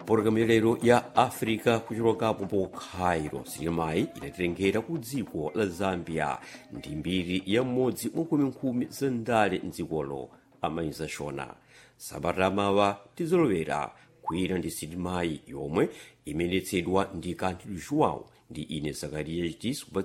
pologalamu lero ya africa kucholokapo po cairo silimayi idatengera ku dziko la zambia ndi mbiri ya mmodzi mwa nkhumi za ndale mdzikolo amayiza shona sabata mawa tizolowera kwina ndi silimayi yomwe imenetsedwa ndi kanthu João ndi ine Zakariya Chitisi